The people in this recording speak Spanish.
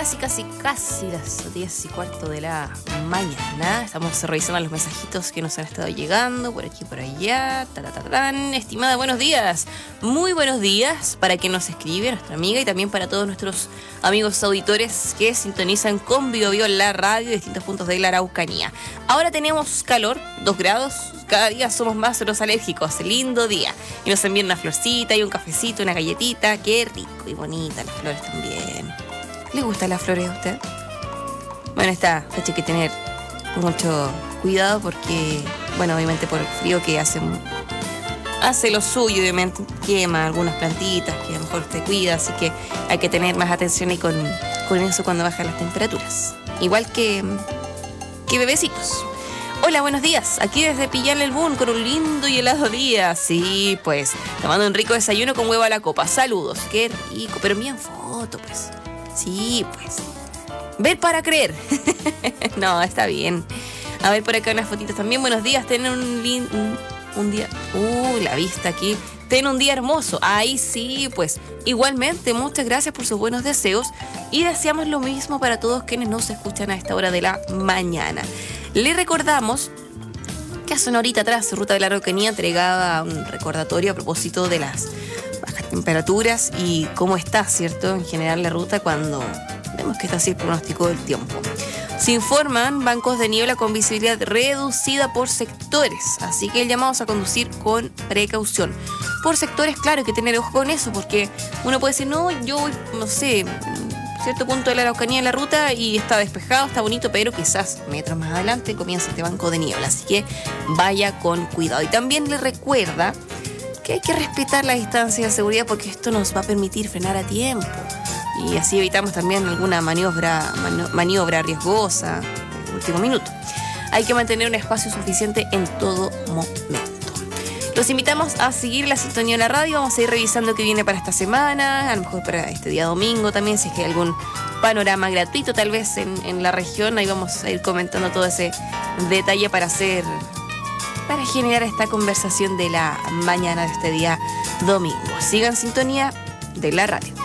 Casi las 10:15 de la mañana. Estamos revisando los mensajitos que nos han estado llegando por aquí y por allá. Estimada, buenos días. Muy buenos días para quien nos escribe, nuestra amiga, y también para todos nuestros amigos auditores que sintonizan con Bio Bio la radio de distintos puntos de la Araucanía. Ahora tenemos calor, 2 grados. Cada día somos más los alérgicos. Lindo día. Y nos envían una florcita y un cafecito, una galletita. Qué rico y bonita, las flores también. ¿Le gustan las flores a usted? Bueno, esta fecha hay que tener mucho cuidado porque, bueno, obviamente por el frío que hace lo suyo, obviamente quema algunas plantitas que a lo mejor usted cuida, así que hay que tener más atención y con eso cuando bajan las temperaturas. Igual que bebecitos. Hola, buenos días. Aquí desde Pillán el Boom con un lindo y helado día. Sí, pues, tomando un rico desayuno con huevo a la copa. Saludos. Qué rico, pero envían foto, pues. Sí, pues. Ver para creer. No, está bien. A ver, por acá unas fotitos también. Buenos días. Tienen un día. La vista aquí. Ten un día hermoso. Ahí sí, pues. Igualmente, muchas gracias por sus buenos deseos. Y deseamos lo mismo para todos quienes nos escuchan a esta hora de la mañana. Le recordamos que hace una horita atrás Ruta de la Araucanía entregaba un recordatorio a propósito de las bajas temperaturas y cómo está, ¿cierto?, en general la ruta cuando vemos que está así el pronóstico del tiempo. Se informan bancos de niebla con visibilidad reducida por sectores, así que el llamado es a conducir con precaución. Por sectores, claro, hay que tener ojo con eso, porque uno puede decir, no, yo voy, no sé, cierto punto de la Araucanía en la ruta y está despejado, está bonito, pero quizás metros más adelante comienza este banco de niebla, así que vaya con cuidado. Y también le recuerda que hay que respetar la distancia de seguridad porque esto nos va a permitir frenar a tiempo y así evitamos también alguna maniobra riesgosa en último minuto. Hay que mantener un espacio suficiente en todo momento. Los invitamos a seguir la sintonía de la radio. Vamos a ir revisando qué viene para esta semana, a lo mejor para este día domingo también, si es que hay algún panorama gratuito tal vez en la región. Ahí vamos a ir comentando todo ese detalle para generar esta conversación de la mañana de este día domingo. Sigan sintonía de la radio.